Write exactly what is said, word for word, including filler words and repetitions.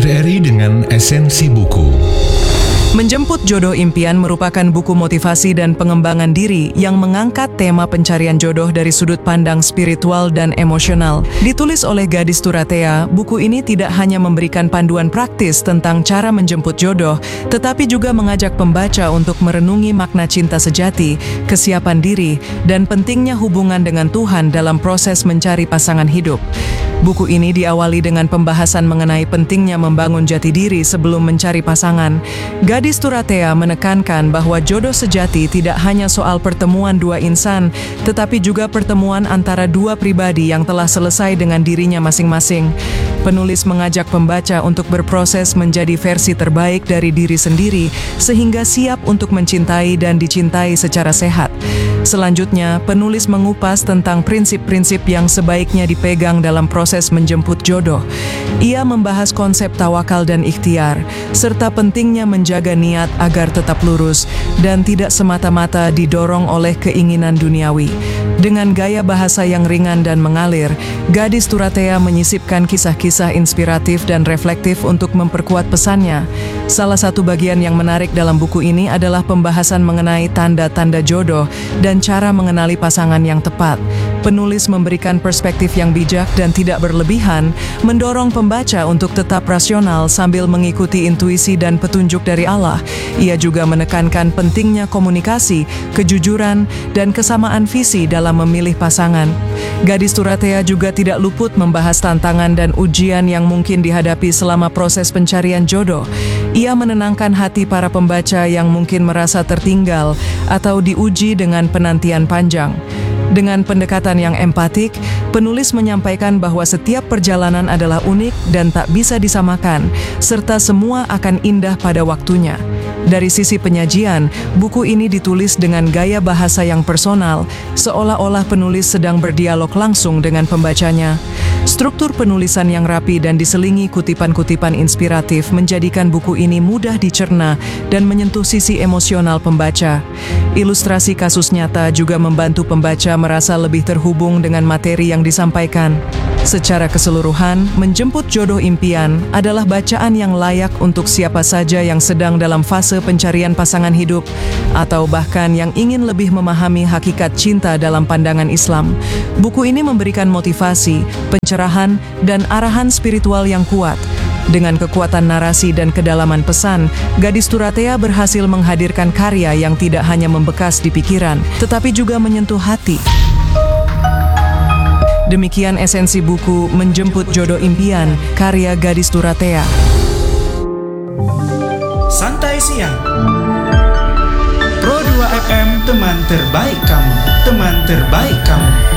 R R I dengan esensi buku. Menjemput Jodoh Impian merupakan buku motivasi dan pengembangan diri yang mengangkat tema pencarian jodoh dari sudut pandang spiritual dan emosional. Ditulis oleh Gadis Turatea, buku ini tidak hanya memberikan panduan praktis tentang cara menjemput jodoh, tetapi juga mengajak pembaca untuk merenungi makna cinta sejati, kesiapan diri, dan pentingnya hubungan dengan Tuhan dalam proses mencari pasangan hidup. Buku ini diawali dengan pembahasan mengenai pentingnya membangun jati diri sebelum mencari pasangan. Gadis Turatea menekankan bahwa jodoh sejati tidak hanya soal pertemuan dua insan, tetapi juga pertemuan antara dua pribadi yang telah selesai dengan dirinya masing-masing. Penulis mengajak pembaca untuk berproses menjadi versi terbaik dari diri sendiri, sehingga siap untuk mencintai dan dicintai secara sehat. Selanjutnya, penulis mengupas tentang prinsip-prinsip yang sebaiknya dipegang dalam proses menjemput jodoh. Ia membahas konsep tawakal dan ikhtiar, serta pentingnya menjaga niat agar tetap lurus dan tidak semata-mata didorong oleh keinginan duniawi. Dengan gaya bahasa yang ringan dan mengalir, Gadis Turatea menyisipkan kisah-kisah inspiratif dan reflektif untuk memperkuat pesannya. Salah satu bagian yang menarik dalam buku ini adalah pembahasan mengenai tanda-tanda jodoh dan cara mengenali pasangan yang tepat. Penulis memberikan perspektif yang bijak dan tidak berlebihan, mendorong pembaca untuk tetap rasional sambil mengikuti intuisi dan petunjuk dari Allah. Ia juga menekankan pentingnya komunikasi, kejujuran, dan kesamaan visi dalam memilih pasangan. Gadis Turatea juga tidak luput membahas tantangan dan ujian yang mungkin dihadapi selama proses pencarian jodoh. Ia menenangkan hati para pembaca yang mungkin merasa tertinggal atau diuji dengan penantian panjang. Dengan pendekatan yang empatik, penulis menyampaikan bahwa setiap perjalanan adalah unik dan tak bisa disamakan, serta semua akan indah pada waktunya. Dari sisi penyajian, buku ini ditulis dengan gaya bahasa yang personal, seolah-olah penulis sedang berdialog langsung dengan pembacanya. Struktur penulisan yang rapi dan diselingi kutipan-kutipan inspiratif menjadikan buku ini mudah dicerna dan menyentuh sisi emosional pembaca. Ilustrasi kasus nyata juga membantu pembaca merasa lebih terhubung dengan materi yang disampaikan. Secara keseluruhan, Menjemput Jodoh Impian adalah bacaan yang layak untuk siapa saja yang sedang dalam fase pencarian pasangan hidup, atau bahkan yang ingin lebih memahami hakikat cinta dalam pandangan Islam. Buku ini memberikan motivasi, pencerahan, dan arahan spiritual yang kuat. Dengan kekuatan narasi dan kedalaman pesan, Gadis Turatea berhasil menghadirkan karya yang tidak hanya membekas di pikiran, tetapi juga menyentuh hati. Demikian esensi buku Menjemput Jodoh Impian, karya Gadis Turatea. Santai Siang Pro dua F M, teman terbaik kamu, teman terbaik kamu.